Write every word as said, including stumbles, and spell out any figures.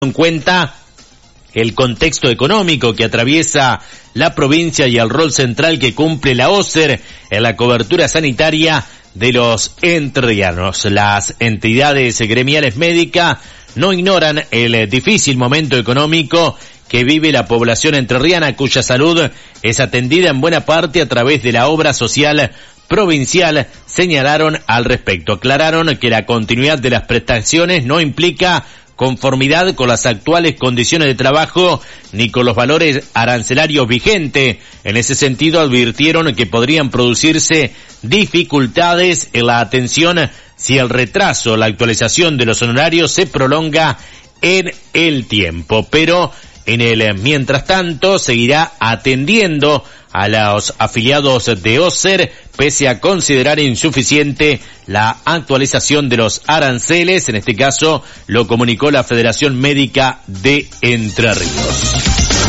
en cuenta el contexto económico que atraviesa la provincia y el rol central que cumple la OCER en la cobertura sanitaria de los entrerrianos. Las entidades gremiales médicas no ignoran el difícil momento económico que vive la población entrerriana, cuya salud es atendida en buena parte a través de la obra social provincial. Señalaron al respecto. Aclararon que la continuidad de las prestaciones no implica conformidad con las actuales condiciones de trabajo ni con los valores arancelarios vigentes. En ese sentido, advirtieron que podrían producirse dificultades en la atención si el retraso, la actualización de los honorarios se prolonga en el tiempo. Pero en el mientras tanto seguirá atendiendo a los afiliados de OCER, pese a considerar insuficiente la actualización de los aranceles. En este caso lo comunicó la Federación Médica de Entre Ríos.